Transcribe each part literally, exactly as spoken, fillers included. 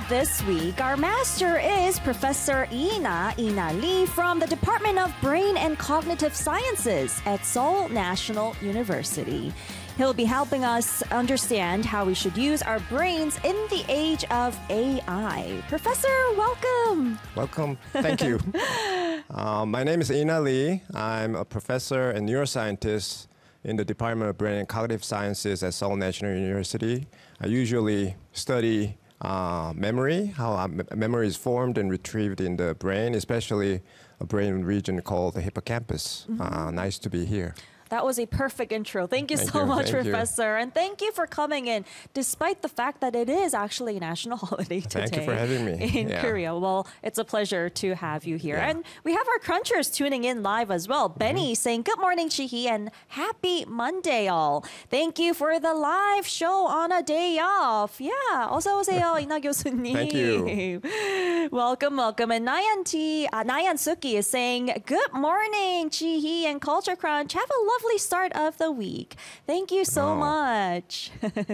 this week, our master is Professor Ina Ina Lee from the Department of Brain and Cognitive Sciences at Seoul National University. He'll be helping us understand how we should use our brains in the age of A I. Professor, welcome. Welcome. Thank you. uh, my name is Ina Lee. I'm a professor and neuroscientist in the Department of Brain and Cognitive Sciences at Seoul National University. I usually study uh, memory, how uh, memory is formed and retrieved in the brain, especially a brain region called the hippocampus. Mm-hmm. uh, nice to be here. That was a perfect intro. Thank you thank so you, much, thank Professor. You. And thank you for coming in, despite the fact that it is actually a national holiday today. Thank you for having me. In yeah. Korea. Well, it's a pleasure to have you here. Yeah. And we have our crunchers tuning in live as well. Mm-hmm. Benny saying, good morning, Chihi, and happy Monday, all. Thank you for the live show on a day off. Yeah. 어서 오세요, 이나 교수님. Thank you. Welcome, welcome. And Nayan T, uh, Nayan Suki is saying, good morning, Chihi and Culture Crunch. Have a lovely start of the week. Thank you so oh. much.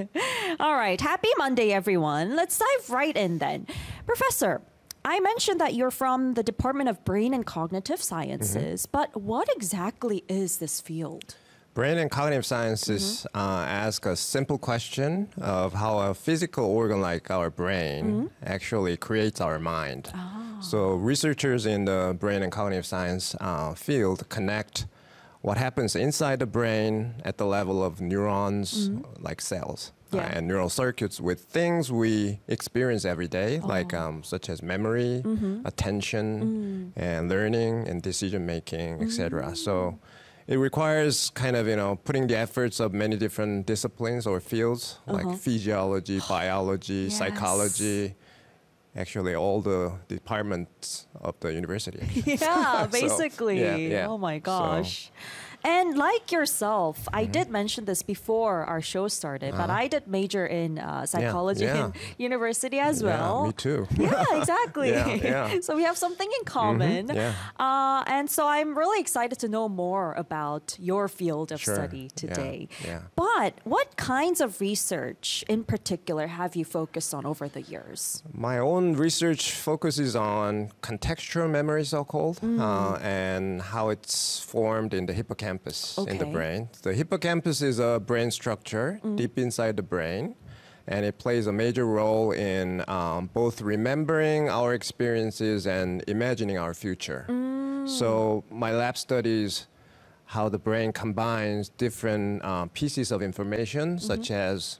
All right. Happy Monday, everyone. Let's dive right in then. Professor, I mentioned that you're from the Department of Brain and Cognitive Sciences, mm-hmm. but what exactly is this field? Brain and cognitive sciences mm-hmm. uh, ask a simple question of how a physical organ like our brain mm-hmm. actually creates our mind. Oh. So researchers in the brain and cognitive science uh, field connect what happens inside the brain at the level of neurons, mm-hmm. like cells, yeah. uh, and neural circuits with things we experience every day, oh. like um, such as memory, mm-hmm. attention, mm. and learning and decision making, mm. et cetera. So it requires kind of, you know, putting the efforts of many different disciplines or fields, uh-huh. like physiology, biology, yes. psychology, actually all the departments of the university. Yeah, basically. So, yeah, yeah. Oh my gosh. So. And like yourself, mm-hmm. I did mention this before our show started, uh-huh. but I did major in uh, psychology yeah, yeah. in university as well. Yeah, me too. Yeah, exactly. yeah, yeah. So we have something in common. Mm-hmm, yeah. uh, and so I'm really excited to know more about your field of sure. study today. Yeah, yeah. But what kinds of research in particular have you focused on over the years? My own research focuses on contextual memory, so-called, mm. uh, and how it's formed in the hippocampus. Okay. In the brain. The hippocampus is a brain structure mm. deep inside the brain, and it plays a major role in um, both remembering our experiences and imagining our future. Mm. So my lab studies how the brain combines different uh, pieces of information, mm-hmm. such as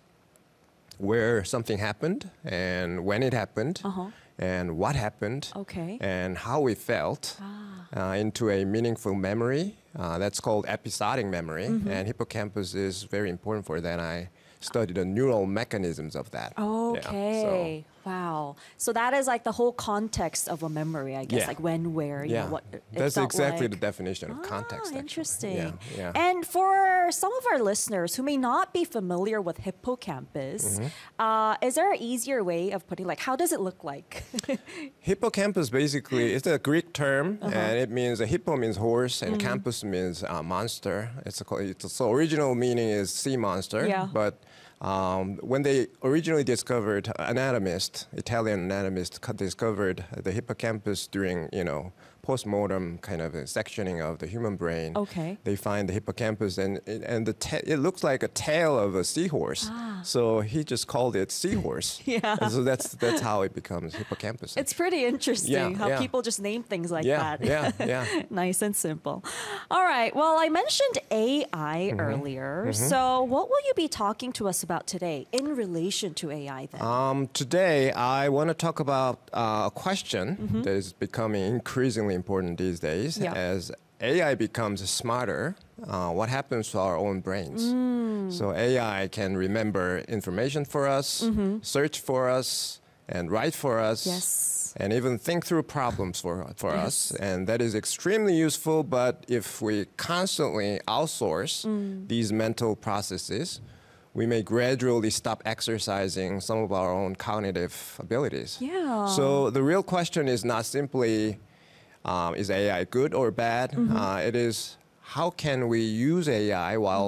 where something happened and when it happened, uh-huh. and what happened, okay. and how we felt, ah. uh, into a meaningful memory. Uh, that's called episodic memory, mm-hmm. and hippocampus is very important for that. I studied the neural mechanisms of that. Okay. Yeah, so. Wow. So that is like the whole context of a memory, I guess, yeah. like when, where, you yeah. know, what it That's exactly like. the definition of ah, context. Interesting. Yeah, yeah. And for some of our listeners who may not be familiar with hippocampus, mm-hmm. uh, is there an easier way of putting, like, how does it look like? Hippocampus basically is a Greek term, uh-huh. and it means, a hippo means horse, and mm-hmm. campus means uh, monster. It's a, it's a, so original meaning is sea monster, yeah. but Um, when they originally discovered, anatomist, Italian anatomist discovered the hippocampus during, you know, post-mortem kind of a sectioning of the human brain. Okay. They find the hippocampus, and and the ta- it looks like a tail of a seahorse. Ah. So he just called it seahorse. Yeah. And so that's that's how it becomes hippocampus. It's pretty interesting yeah, how yeah. people just name things like yeah, that. Yeah, yeah. Nice and simple. All right. Well, I mentioned A I mm-hmm. earlier. Mm-hmm. So what will you be talking to us about today in relation to A I then? Um, today, I want to talk about uh, a question mm-hmm. that is becoming increasingly important these days. Yeah. As A I becomes smarter, uh, what happens to our own brains? Mm. So A I can remember information for us, mm-hmm. search for us, and write for us, yes. and even think through problems for, for yes. us. And that is extremely useful, but if we constantly outsource mm. these mental processes, we may gradually stop exercising some of our own cognitive abilities. Yeah. So the real question is not simply, um, is A I good or bad? Mm-hmm. Uh, it is, how can we use A I while mm.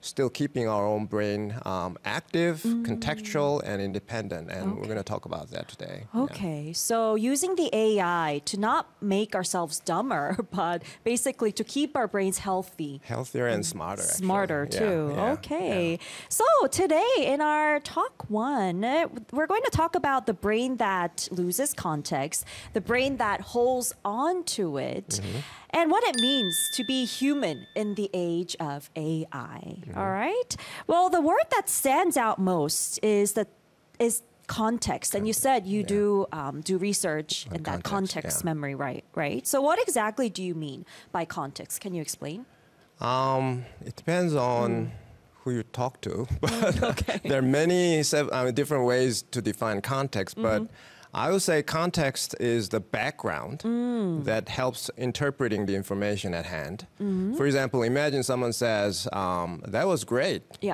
still keeping our own brain um, active, Mm. contextual, and independent. And we're Okay. going to talk about that today. Yeah. Okay, so using the A I to not make ourselves dumber, but basically to keep our brains healthy. Healthier and smarter. actually. Smarter Yeah, too. yeah, Okay. yeah. So today in our talk one, uh, we're going to talk about the brain that loses context, the brain that holds on to it, Mm-hmm. and what it means to be human in the age of A I. Mm-hmm. All right. Well, the word that stands out most is that is context, and you said you Yeah. do um, do research On in that context, context yeah. memory, right? Right. So, what exactly do you mean by context? Can you explain? Um, it depends on Mm. who you talk to, but there are many sev- uh, different ways to define context. But Mm-hmm. I would say context is the background Mm. that helps interpreting the information at hand. Mm-hmm. For example, imagine someone says, um, "That was great," Yeah.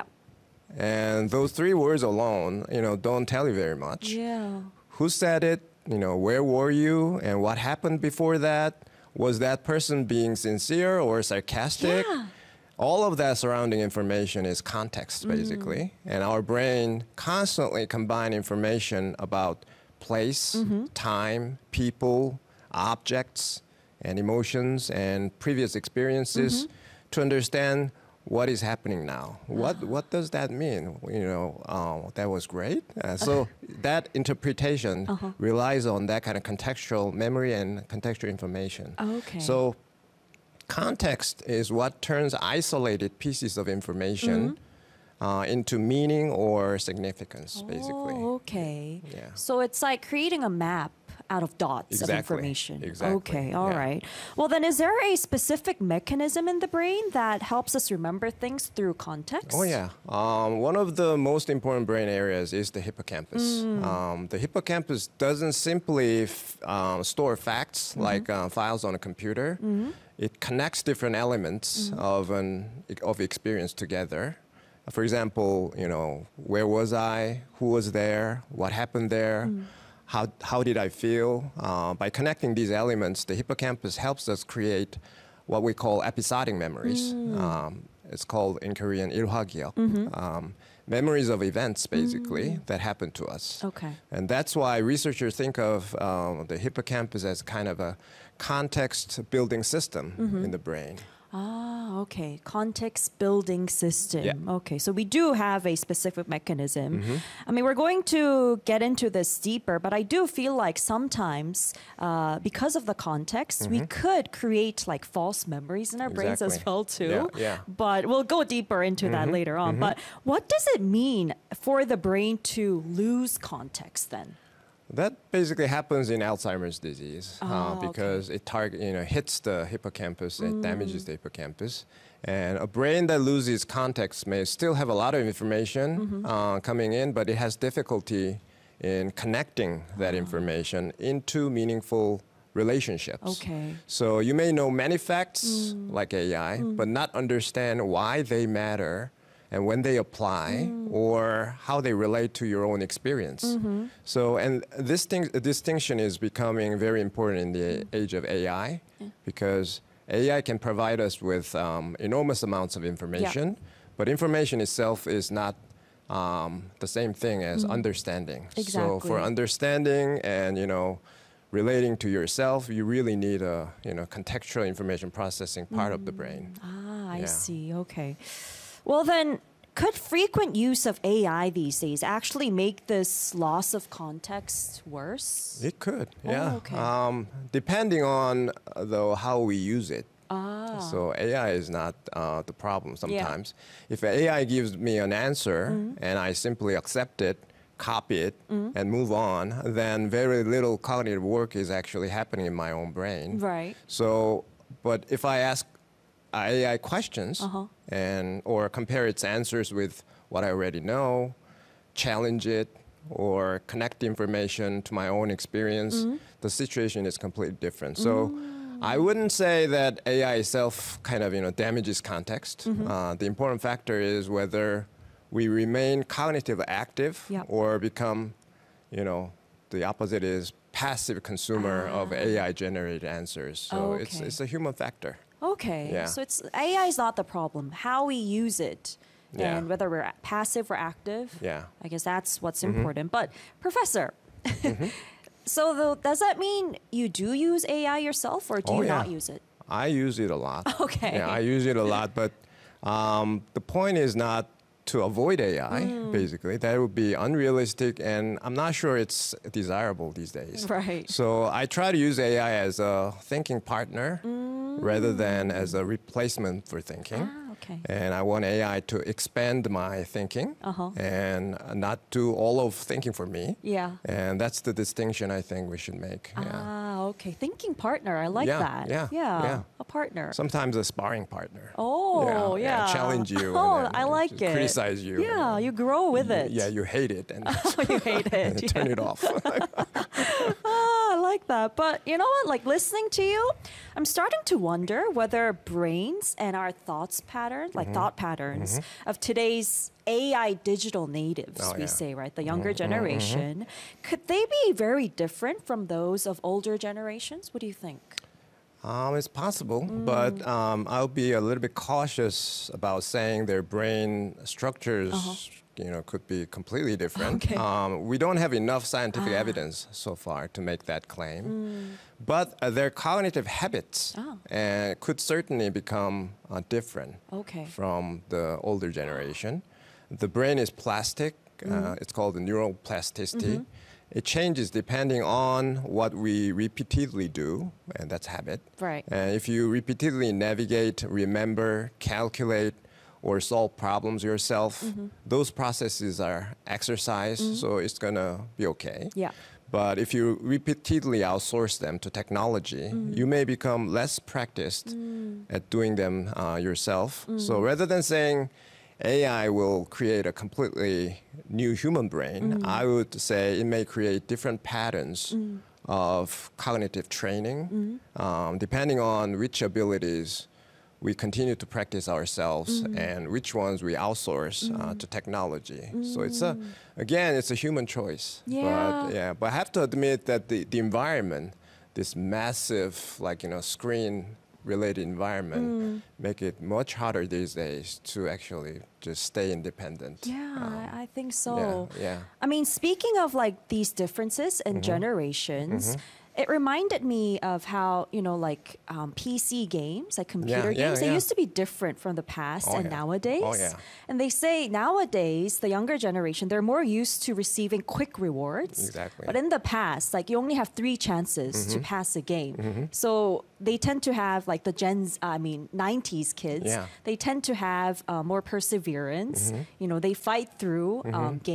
and those three words alone, you know, don't tell you very much. Yeah. Who said it? You know, where were you, and what happened before that? Was that person being sincere or sarcastic? Yeah. All of that surrounding information is context, basically. And our brain constantly combine information about place, time, people, objects, and emotions and previous experiences to understand what is happening now. What what does that mean? You know, uh, that was great. Uh, so that interpretation relies on that kind of contextual memory and contextual information. Okay. So context is what turns isolated pieces of information uh, into meaning or significance, basically. Oh, okay. Yeah. So it's like creating a map out of dots of Exactly. information. Exactly. Okay, all Yeah. right. Well, then is there a specific mechanism in the brain that helps us remember things through context? Oh yeah. Um, one of the most important brain areas is the hippocampus. Um, the hippocampus doesn't simply f- um, store facts like uh, files on a computer. It connects different elements of an of experience together. For example, you know, where was I? Who was there? What happened there? How, how did I feel? Uh, by connecting these elements, the hippocampus helps us create what we call episodic memories. Um, it's called in Korean 일화기억. Um, memories of events, basically, that happened to us. Okay. And that's why researchers think of um, the hippocampus as kind of a context building system in the brain. Ah, okay. Context building system. Yeah. Okay, so we do have a specific mechanism. Mm-hmm. I mean, we're going to get into this deeper, but I do feel like sometimes, uh, because of the context, we could create like false memories in our brains as Mm-hmm. Exactly. well too. Yeah, yeah. But we'll go deeper into that later on. But what does it mean for the brain to lose context then? That basically happens in Alzheimer's disease uh, Ah, okay. because it target you know hits the hippocampus, it damages the hippocampus, and a brain that loses context may still have a lot of information uh, coming in, but it has difficulty in connecting that information into meaningful relationships. Okay. So you may know many facts like A I, but not understand why they matter and when they apply or how they relate to your own experience. So, and this thing, distinction is becoming very important in the age of A I because A I can provide us with um, enormous amounts of information, but information itself is not um, the same thing as understanding. So Exactly. for understanding and, you know, relating to yourself, you really need a, you know, contextual information processing part of the brain. Ah, I Yeah. see. Okay. Well, then, could frequent use of A I these days actually make this loss of context worse? It could, Oh, yeah. okay. Um, depending on uh, though how we use it. Ah. So A I is not uh, the problem sometimes. If A I gives me an answer Mm-hmm. and I simply accept it, copy it, and move on, then very little cognitive work is actually happening in my own brain. Right. So, but if I ask A I questions Uh-huh. and or compare its answers with what I already know, challenge it, or connect the information to my own experience, Mm-hmm. the situation is completely different. So I wouldn't say that A I itself kind of you know damages context. Mm-hmm. Uh, the important factor is whether we remain cognitively active Yep. or become, you know, the opposite is passive consumer of A I generated answers. So it's Ah. Okay. it's a human factor. Okay. Yeah. So it's A I is not the problem. How we use it Yeah. and whether we're a- passive or active. Yeah. I guess that's what's important. But Professor, so though, does that mean you do use A I yourself, or do Oh, you yeah. not use it? I use it a lot. Okay. Yeah, I use it a lot, but um, the point is not to avoid A I, Mm. basically. That would be unrealistic, and I'm not sure it's desirable these days. Right. So I try to use A I as a thinking partner Mm. rather than as a replacement for thinking. Ah, okay. And I want A I to expand my thinking Uh-huh. and not do all of thinking for me. Yeah. And that's the distinction I think we should make. Yeah. Ah, okay. Thinking partner. I like Yeah, that. yeah, Yeah. yeah. A partner. Sometimes a sparring partner. Oh, yeah. Challenge you. Oh, and then I like just it. Criticize you. Yeah, you grow with it. Yeah, you hate it and You hate it. turn yeah. it off. Ah, I like that. But you know what? Like listening to you, I'm starting to wonder whether brains and our thoughts pattern, like Mm-hmm. thought patterns of today's A I digital natives, Oh, we yeah. say, right? The younger generation, could they be very different from those of older generations? What do you think? Um, it's possible, Mm. but um, I'll be a little bit cautious about saying their brain structures, you know, could be completely different. Uh-huh. Okay. Um, we don't have enough scientific evidence so far to make that claim. But uh, their cognitive habits Mm. Oh. uh, could certainly become uh, different Okay. from the older generation. The brain is plastic. Mm-hmm. Uh, it's called the neural plasticity. It changes depending on what we repeatedly do, and that's habit. Right. And if you repeatedly navigate, remember, calculate, or solve problems yourself, Mm-hmm. those processes are exercise, so it's gonna be okay. Yeah. But if you repeatedly outsource them to technology, you may become less practiced at doing them uh, yourself. So rather than saying A I will create a completely new human brain, I would say it may create different patterns of cognitive training, um, depending on which abilities we continue to practice ourselves and which ones we outsource uh, to technology. So it's a, again, it's a human choice. Yeah. But yeah, but I have to admit that the, the environment, this massive, like, you know, screen related environment make it much harder these days to actually just stay independent. Yeah, Um, I I think so. yeah, yeah. I mean, speaking of like these differences in generations, it reminded me of how, you know, like um, P C games, like computer yeah, games, they yeah. used to be different from the past Oh, and yeah. nowadays. Oh, yeah. And they say nowadays, the younger generation, they're more used to receiving quick rewards. Exactly. But in the past, like you only have three chances to pass a game. So they tend to have like the Gens, I mean, nineties kids, Yeah. they tend to have uh, more perseverance. You know, they fight through um,